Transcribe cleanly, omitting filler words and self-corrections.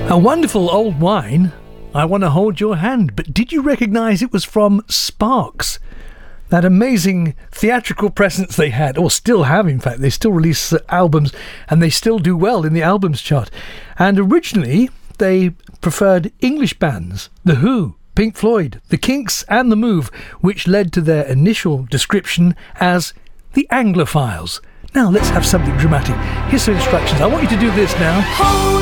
A wonderful old wine, I Want to Hold Your Hand. But did you recognise it was from Sparks? That amazing theatrical presence they had, or still have, in fact. They still release albums, and they still do well in the albums chart. And originally, they preferred English bands, The Who, Pink Floyd, The Kinks and The Move, which led to their initial description as the Anglophiles. Now let's have something dramatic. Here's some instructions. I want you to do this now.